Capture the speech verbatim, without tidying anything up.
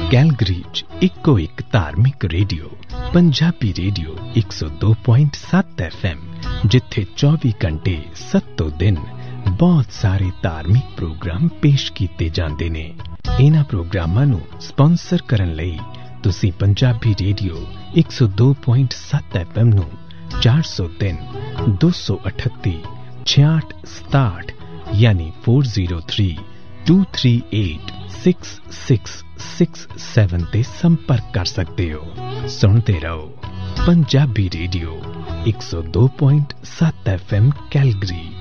Calgary 'ਚ ਇੱਕੋ ਇੱਕ ਧਾਰਮਿਕ ਰੇਡੀਓ ਪੰਜਾਬੀ ਰੇਡੀਓ ਇੱਕ ਸੌ ਦੋ ਪੁਆਇੰਟ ਸੱਤ ਐਫ ਐਮ, ਜਿੱਥੇ ਚੌਵੀ ਘੰਟੇ ਸੱਤੋਂ ਦਿਨ ਬਹੁਤ ਸਾਰੇ ਧਾਰਮਿਕ ਪ੍ਰੋਗਰਾਮ ਪੇਸ਼ ਕੀਤੇ ਜਾਂਦੇ ਨੇ। ਇਹਨਾਂ ਪ੍ਰੋਗਰਾਮਾਂ ਨੂੰ ਸਪਾਂਸਰ ਕਰਨ ਲਈ ਤੁਸੀਂ ਪੰਜਾਬੀ ਰੇਡੀਓ ਇੱਕ ਸੌ ਦੋ ਪੁਆਇੰਟ ਸੱਤ ਐਫ ਐਮ ਨੂੰ ਚਾਰ ਸੌ ਤਿੰਨ ਦੋ ਸੌ ਅਠੱਤੀ ਛਿਆਹਠ ਸਤਾਹਠ ਯਾਨੀ ਚਾਰ ਜ਼ੀਰੋ ਤਿੰਨ ਦੋ ਤਿੰਨ ਅੱਠ ਛੇ ਛੇ ਛੇ ਸੱਤ ਤੇ ਸੰਪਰਕ ਕਰ ਸਕਦੇ ਹੋ। ਸੁਣਦੇ ਰਹੋ ਪੰਜਾਬੀ ਰੇਡੀਓ ਇੱਕ ਸੌ ਦੋ ਪੁਆਇੰਟ ਸੱਤ ਐਫ ਐਮ ਕੈਲਗਰੀ।